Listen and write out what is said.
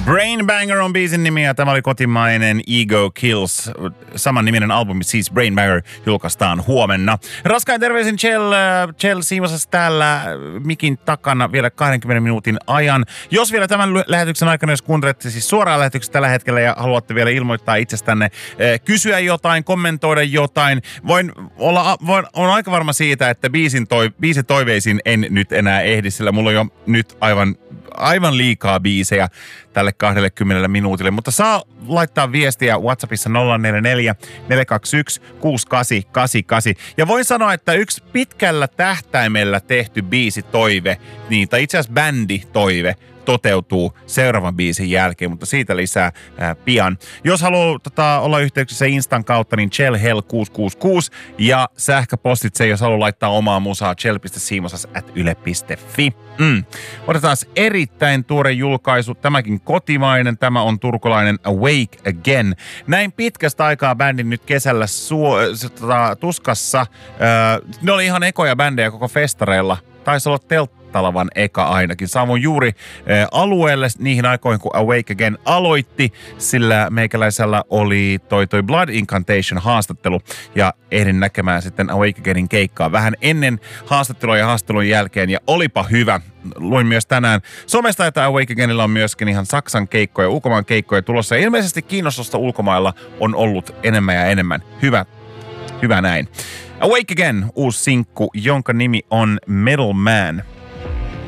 Brain Banger on biisin nimi ja tämä oli kotimainen Ego Kills. Saman niminen albumi, siis Brain Banger, julkaistaan huomenna. Raskain terveisin Chell Siimosas täällä mikin takana vielä 20 minuutin ajan. Jos vielä tämän lähetyksen aikana, jos kuuntelette siis suoraan lähetyksen tällä hetkellä ja haluatte vielä ilmoittaa itsestänne, kysyä jotain, kommentoida jotain, on aika varma siitä, että biisin toiveisiin en nyt enää ehdi, sillä mulla on jo nyt aivan liikaa biisejä tälle 20 minuutille, mutta saa laittaa viestiä WhatsAppissa 044 421 6888. Ja voin sanoa, että yksi pitkällä tähtäimellä tehty biisitoive, tai itse asiassa bänditoive, toteutuu seuraavan biisin jälkeen, mutta siitä lisää pian. Jos haluaa olla yhteyksissä Instan kautta, niin chellhell666 ja sähköpostitse, jos haluaa laittaa omaa musaa chell.siimosas@yle.fi. Otetaan erittäin tuore julkaisu, tämäkin kotimainen, tämä on turkulainen Awake Again. Näin pitkästä aikaa bändin nyt kesällä tuskassa. Ne oli ihan ekoja bändejä koko festareilla. Taisi olla Telttalavan eka ainakin. Saavuin juuri alueelle niihin aikoihin, kun Awake Again aloitti, sillä meikäläisellä oli toi Blood Incantation haastattelu ja ehdin näkemään sitten Awake Againin keikkaa vähän ennen haastattelua ja haastattelun jälkeen ja olipa hyvä. Luin myös tänään somesta, että Awake Againilla on myöskin ihan Saksan keikkoja, ulkomaan keikkoja tulossa ja ilmeisesti kiinnostusta ulkomailla on ollut enemmän ja enemmän. Hyvä näin. Awake Again, uusi sinkku, jonka nimi on Metal Man.